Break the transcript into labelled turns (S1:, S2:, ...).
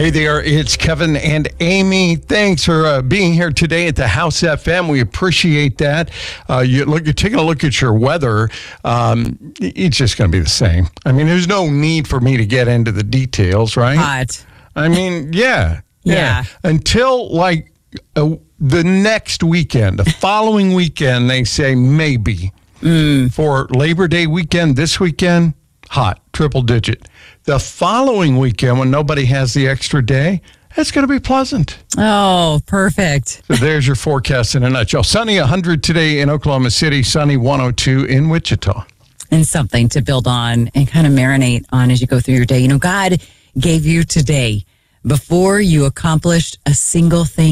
S1: Hey there, it's Kevin and Amy. Thanks for being here today at the House FM. We appreciate that. You're taking a look at your weather. It's just going to be the same. I mean, there's no need for me to get into the details, right?
S2: Hot.
S1: I mean, yeah. Until the next weekend, the following weekend, they say maybe. For Labor Day weekend, this weekend, hot, triple digit. The following weekend, when nobody has the extra day, it's going to be pleasant.
S2: Oh, perfect.
S1: So there's your forecast in a nutshell. Sunny 100 today in Oklahoma City, sunny 102 in Wichita.
S2: And something to build on and kind of marinate on as you go through your day. You know, God gave you today before you accomplished a single thing.